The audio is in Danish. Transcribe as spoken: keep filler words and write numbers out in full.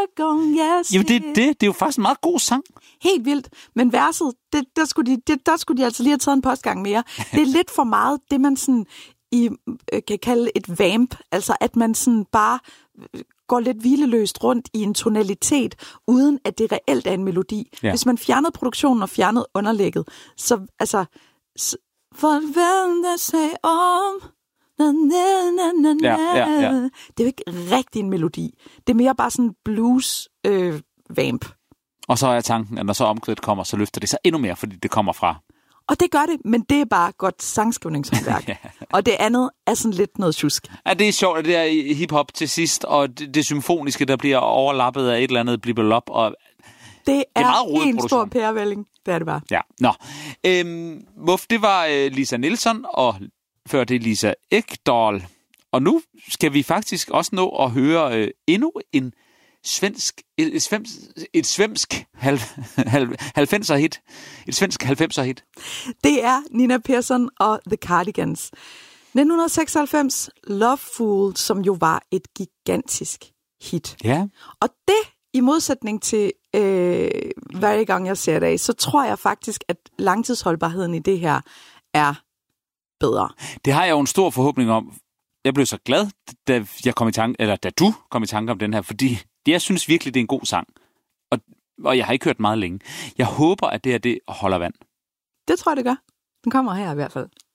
Yes, Jamen, det er det. Det er jo faktisk en meget god sang. Helt vildt. Men verset, det, der, skulle de, det, der skulle de altså lige have taget en postgang mere. Det er lidt for meget, det man sådan i, øh, kan kalde et vamp. Altså, at man sådan bare går lidt hvileløst rundt i en tonalitet, uden at det reelt er en melodi. Ja. Hvis man fjernede produktionen og fjernede underlægget, så altså... Så, for hvem der sagde om... Na, na, na, na, ja, ja, ja. Det er jo ikke rigtig en melodi. Det er mere bare sådan en blues-vamp. Øh, og så er tanken, at når så omkvædet kommer, så løfter det sig endnu mere, fordi det kommer fra... Og det gør det, men det er bare godt sangskrivningshåndværk. ja. Og det andet er sådan lidt noget tjusk. Ja, det er sjovt, at det er hiphop til sidst, og det, det symfoniske, der bliver overlappet af et eller andet blibelop, og det er, det er meget en stor pærevælling. Det er det bare. Ja, nå. Øhm, Muff, det var øh, Lisa Nielsen, og før det Lisa Ekdahl. Og nu skal vi faktisk også nå at høre øh, endnu en svensk, et, et, svensk, et svensk halvfemser hit. Et svensk halvfemser hit. Det er Nina Persson og The Cardigans. nitten seksoghalvfems, Love Fool, som jo var et gigantisk hit. Ja. Og det, i modsætning til øh, hver gang jeg ser det af, så tror jeg faktisk, at langtidsholdbarheden i det her er bedre. Det har jeg jo en stor forhåbning om. Jeg blev så glad, da jeg kom i tanke, eller da du kom i tanke om den her, fordi jeg synes virkelig, det er en god sang. Og, og jeg har ikke hørt meget længe. Jeg håber, at det her det holder vand. Det tror jeg, det gør. Den kommer her i hvert fald.